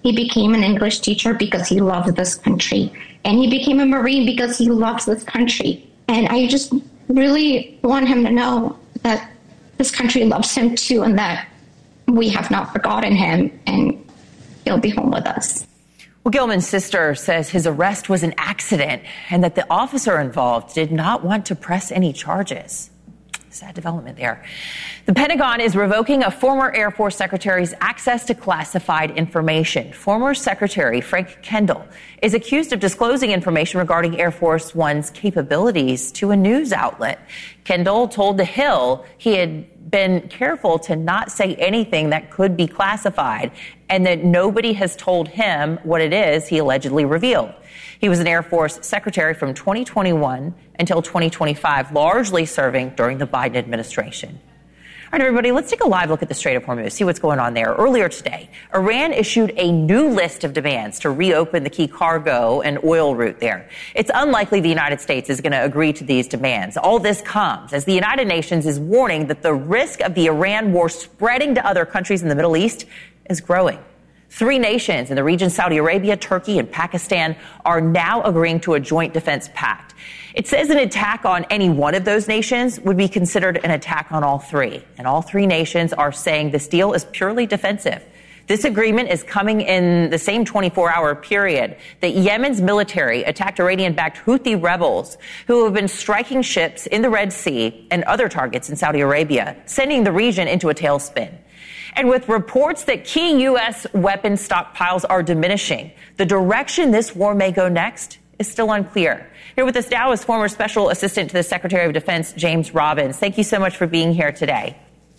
He became an English teacher because he loved this country. And he became a Marine because he loves this country. And I just really want him to know that this country loves him too, and that we have not forgotten him, and he'll be home with us. Well, Gilman's sister says his arrest was an accident and that the officer involved did not want to press any charges. Sad development there. The Pentagon is revoking a former Air Force secretary's access to classified information. Former Secretary Frank Kendall is accused of disclosing information regarding Air Force One's capabilities to a news outlet. Kendall told The Hill he had been careful to not say anything that could be classified and that nobody has told him what it is he allegedly revealed. He was an Air Force secretary from 2021 until 2025, largely serving during the Biden administration. All right, everybody, let's take a live look at the Strait of Hormuz, see what's going on there. Earlier today, Iran issued a new list of demands to reopen the key cargo and oil route there. It's unlikely the United States is going to agree to these demands. All this comes as the United Nations is warning that the risk of the Iran war spreading to other countries in the Middle East is growing. 3 nations in the region, Saudi Arabia, Turkey, and Pakistan, are now agreeing to a joint defense pact. It says an attack on any one of those nations would be considered an attack on all 3. And all 3 nations are saying this deal is purely defensive. This agreement is coming in the same 24-hour period that Yemen's military attacked Iranian-backed Houthi rebels who have been striking ships in the Red Sea and other targets in Saudi Arabia, sending the region into a tailspin. And with reports that key U.S. weapon stockpiles are diminishing, the direction this war may go next is still unclear. Here with us now is former Special Assistant to the Secretary of Defense, James Robbins. Thank you so much for being here today.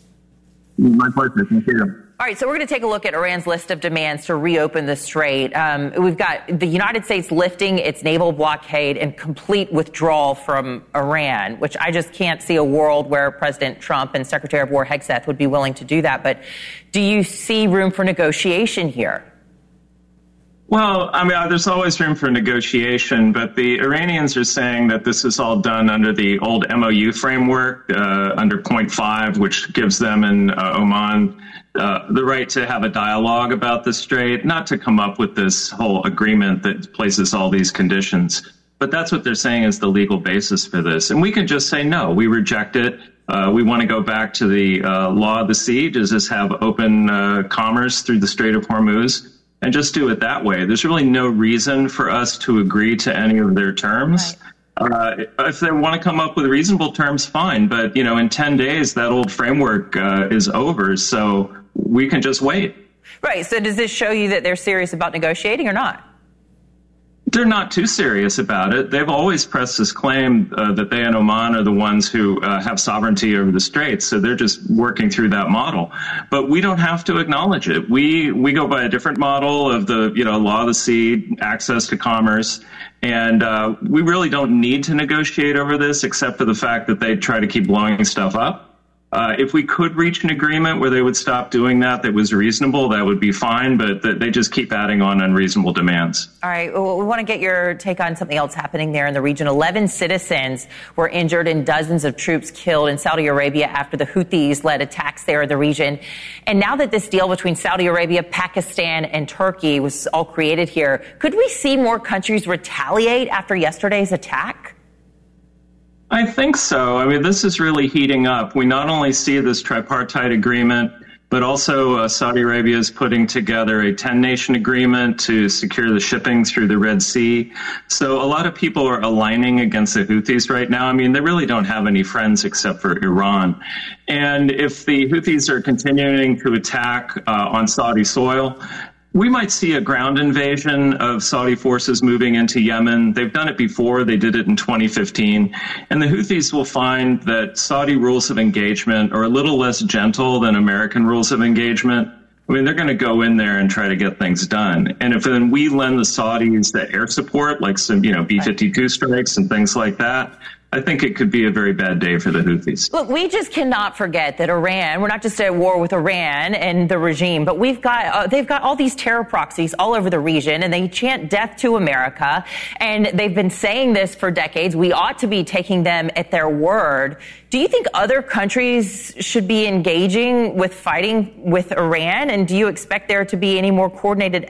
My pleasure. Thank you. All right, so we're going to take a look at Iran's list of demands to reopen the Strait. We've got the United States lifting its naval blockade and complete withdrawal from Iran, which I just can't see a world where President Trump and Secretary of War Hegseth would be willing to do that. But do you see room for negotiation here? Well, I mean, there's always room for negotiation, but the Iranians are saying that this is all done under the old MOU framework, under Point 5, which gives them in Oman the right to have a dialogue about the Strait, not to come up with this whole agreement that places all these conditions. But that's what they're saying is the legal basis for this. And we can just say, no, we reject it. We want to go back to the law of the sea, to just have open commerce through the Strait of Hormuz, and just do it that way. There's really no reason for us to agree to any of their terms. Right. If they want to come up with reasonable terms, fine. But, in 10 days, that old framework is over. So we can just wait. Right. So does this show you that they're serious about negotiating or not? They're not too serious about it. They've always pressed this claim that they and Oman are the ones who have sovereignty over the Straits. So they're just working through that model. But we don't have to acknowledge it. We go by a different model of the law of the sea, access to commerce. And we really don't need to negotiate over this, except for the fact that they try to keep blowing stuff up. If we could reach an agreement where they would stop doing that was reasonable, that would be fine. But they just keep adding on unreasonable demands. All right. Well, we want to get your take on something else happening there in the region. 11 citizens were injured and dozens of troops killed in Saudi Arabia after the Houthis led attacks there in the region. And now that this deal between Saudi Arabia, Pakistan, and Turkey was all created here, could we see more countries retaliate after yesterday's attack? I think so. I mean, this is really heating up. We not only see this tripartite agreement, but also Saudi Arabia is putting together a 10-nation agreement to secure the shipping through the Red Sea. So a lot of people are aligning against the Houthis right now. I mean, they really don't have any friends except for Iran. And if the Houthis are continuing to attack on Saudi soil, we might see a ground invasion of Saudi forces moving into Yemen. They've done it before. They did it in 2015. And the Houthis will find that Saudi rules of engagement are a little less gentle than American rules of engagement. I mean, they're going to go in there and try to get things done. And if then we lend the Saudis the air support, like some, B-52 strikes and things like that, I think it could be a very bad day for the Houthis. Look, we just cannot forget that Iran, we're not just at war with Iran and the regime, but they've got all these terror proxies all over the region, and they chant death to America. And they've been saying this for decades. We ought to be taking them at their word. Do you think other countries should be engaging with fighting with Iran? And do you expect there to be any more coordinated